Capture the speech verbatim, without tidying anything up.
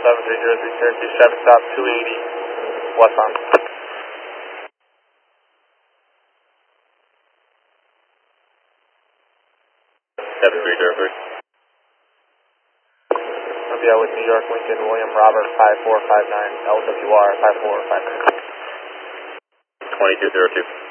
seven three zero three Cherokee, Chevy stop two eighty, westbound. seven three zero three. I'll be out with New York, Lincoln, William Robert, five four five nine, L W R, five four five nine. twenty two zero two.